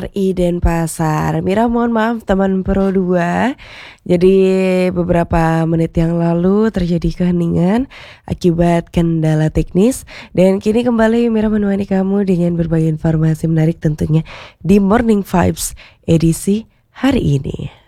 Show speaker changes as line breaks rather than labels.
Denpasar. Mira mohon maaf teman Pro 2. Jadi beberapa menit yang lalu terjadi keheningan akibat kendala teknis. Dan kini kembali Mira menemani kamu dengan berbagai informasi menarik tentunya di Morning Vibes edisi hari ini.